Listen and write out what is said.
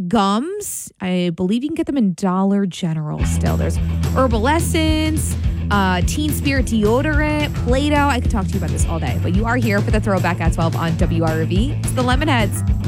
gums. I believe you can get them in Dollar General still. There's Herbal Essence, Teen Spirit deodorant, Play-Doh. I could talk to you about this all day, but you are here for the Throwback at 12 on WRV. It's the Lemonheads.